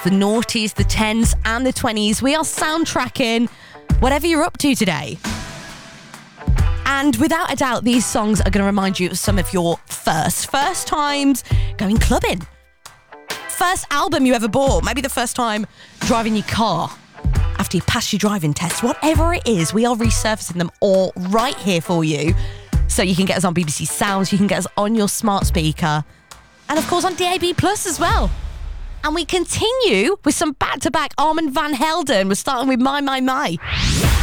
the noughties, the 10s and the 20s. We are soundtracking whatever you're up to today. And without a doubt, these songs are going to remind you of some of your first times going clubbing. First album you ever bought. Maybe the first time driving your car after you pass your driving test. Whatever it is, we are resurfacing them all right here for you. So you can get us on BBC Sounds, you can get us on your smart speaker, and of course on DAB Plus as well. And we continue with some back-to-back Armand Van Helden. We're starting with My.